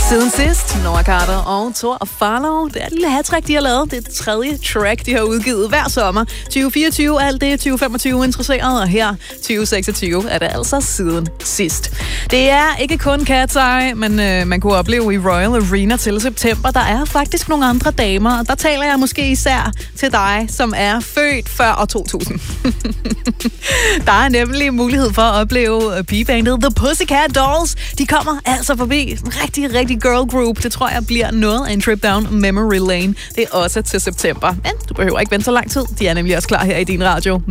Siden sidst, Noah Carter og Thor Farlow. Det er et lille hattrick, de har lavet. Det er det tredje track, de har udgivet hver sommer. 2024 alt det, 2025 interesseret, og her 2026 er det altså siden sidst. Det er ikke kun Cat's Eye, men man kunne opleve i Royal Arena til september. Der er faktisk nogle andre damer, og der taler jeg måske især til dig, som er født før år 2000. Der er nemlig mulighed for at opleve pigebandet The Pussycat Dolls. De kommer altså forbi. En rigtig girl group. Det tror jeg bliver noget af en trip down memory lane. Det er også til september. Men du behøver ikke vente så lang tid. De er nemlig også klar her i din radio.